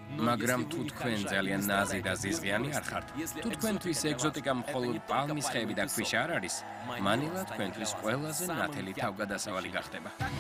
მაგრამ თუ თქვენ ძალიან ნაზი და ზიზღიანი არ ხართ, თუ თქვენთვის ეგზოტიკა მხოლოდ პალმის ხეები და ქვიშა არ არის, მანილა თქვენთვის ყველაზე ნათელი თავგადასავალი გახდება.